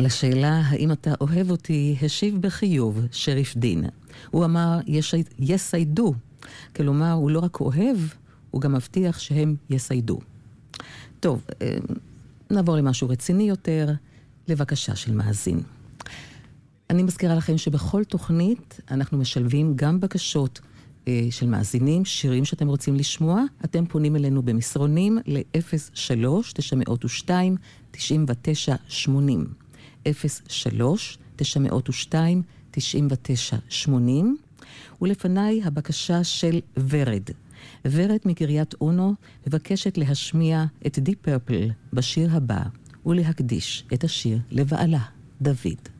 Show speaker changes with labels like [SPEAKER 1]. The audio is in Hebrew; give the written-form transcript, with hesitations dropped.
[SPEAKER 1] על השאלה האם אתה אוהב אותי, השיב בחיוב שריף דין. הוא אמר, יסיידו. כלומר, הוא לא רק אוהב, הוא גם מבטיח שהם יסיידו. טוב, נעבור למשהו רציני יותר, לבקשה של מאזין. אני מזכירה לכם שבכל תוכנית אנחנו משלבים גם בקשות של מאזינים, שירים שאתם רוצים לשמוע. אתם פונים אלינו במסרונים ל-03-902-9980. 03-902-9980. ולפניי הבקשה של ורד. ורד מקריית אונו מבקשת להשמיע את דיפ פרפל בשיר הבא, ולהקדיש את השיר לבעלה, דוד.